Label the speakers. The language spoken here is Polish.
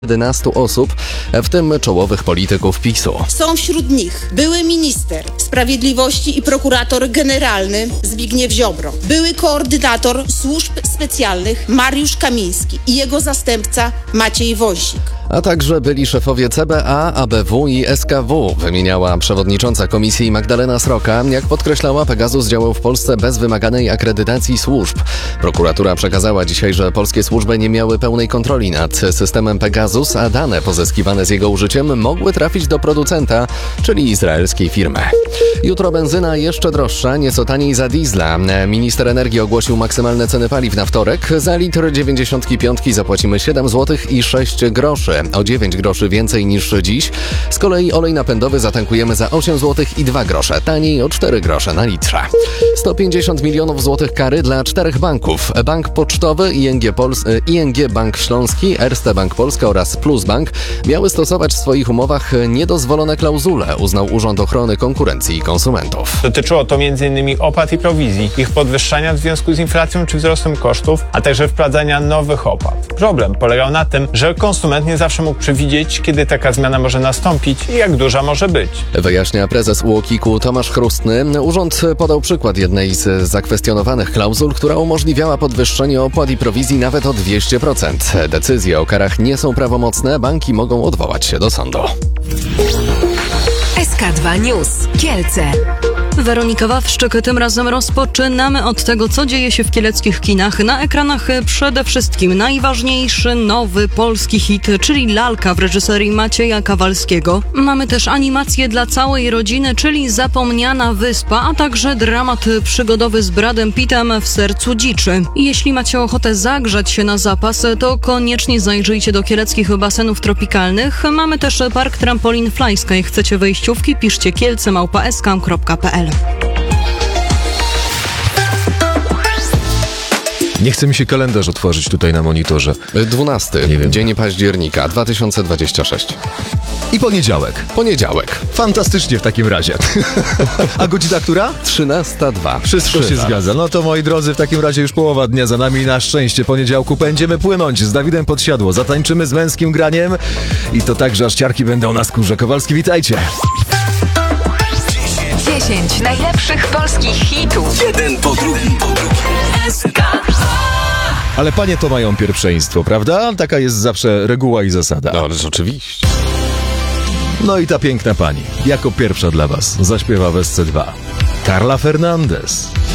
Speaker 1: 11 osób, w tym czołowych polityków PiS-u.
Speaker 2: Są wśród nich były minister sprawiedliwości i prokurator generalny Zbigniew Ziobro, były koordynator służb specjalnych Mariusz Kamiński i jego zastępca Maciej Wąsik.
Speaker 1: A także byli szefowie CBA, ABW i SKW, wymieniała przewodnicząca komisji Magdalena Sroka. Jak podkreślała, Pegasus działał w Polsce bez wymaganej akredytacji służb. Prokuratura przekazała dzisiaj, że polskie służby nie miały pełnej kontroli nad systemem Pegasus, a dane pozyskiwane z jego użyciem mogły trafić do producenta, czyli izraelskiej firmy. Jutro benzyna jeszcze droższa, nieco taniej za diesla. Minister energii ogłosił maksymalne ceny paliw na wtorek. Za litr 95 zapłacimy 7 zł i 6 groszy. O 9 groszy więcej niż dziś. Z kolei olej napędowy zatankujemy za 8 zł i 2 grosze, taniej o 4 grosze na litrze. 150 milionów złotych kary dla 4 banków. Bank Pocztowy, ING Bank Śląski, Erste Bank Polska oraz Plus Bank miały stosować w swoich umowach niedozwolone klauzule, uznał Urząd Ochrony Konkurencji i Konsumentów.
Speaker 3: Dotyczyło to m.in. opłat i prowizji, ich podwyższania w związku z inflacją czy wzrostem kosztów, a także wprowadzania nowych opłat. Problem polegał na tym, że konsument nie zawsze mógł przewidzieć, kiedy taka zmiana może nastąpić i jak duża może być.
Speaker 1: Wyjaśnia prezes UOKiK-u Tomasz Chrustny. Urząd podał przykład jednej z zakwestionowanych klauzul, która umożliwiała podwyższenie opłat i prowizji nawet o 200%. Decyzje o karach nie są prawomocne, banki mogą odwołać się do sądu.
Speaker 4: SK2 News. Kielce.
Speaker 5: Weronika Wawrzyk, tym razem rozpoczynamy od tego, co dzieje się w kieleckich kinach. Na ekranach przede wszystkim najważniejszy nowy polski hit, czyli Lalka w reżyserii Macieja Kawalskiego. Mamy też animację dla całej rodziny, czyli Zapomniana Wyspa, a także dramat przygodowy z Bradem Pittem W sercu dziczy. Jeśli macie ochotę zagrzać się na zapas, to koniecznie zajrzyjcie do kieleckich basenów tropikalnych. Mamy też park trampolin Flyska. Jak chcecie wejściówki, piszcie kielce@sk.pl.
Speaker 6: Nie chce mi się kalendarz otworzyć tutaj na monitorze.
Speaker 1: 12 dzień października 2026.
Speaker 6: I poniedziałek. Fantastycznie w takim razie. A godzina która?
Speaker 1: 13:02.
Speaker 6: Wszystko się zgadza. No to moi drodzy, w takim razie już połowa dnia za nami. Na szczęście poniedziałku będziemy płynąć z Dawidem Podsiadło. Zatańczymy z męskim graniem i to także aż ciarki będą na skórze. Kowalski, witajcie.
Speaker 4: 10 najlepszych polskich hitów.
Speaker 7: Jeden po drugim.
Speaker 6: Ale panie to mają pierwszeństwo, prawda? Taka jest zawsze reguła i zasada.
Speaker 1: No, oczywiście.
Speaker 6: No i ta piękna pani, jako pierwsza dla was, zaśpiewa w SC2. Carla Fernandez.